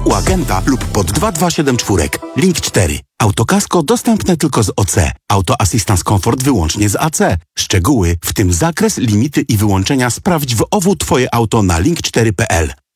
u agenta lub pod 2274. Link 4. Autokasko dostępne tylko z OC. Auto Assistance Comfort wyłącznie z AC. Szczegóły, w tym zakres, limity i wyłączenia sprawdź w OWU Twoje auto na link4.pl.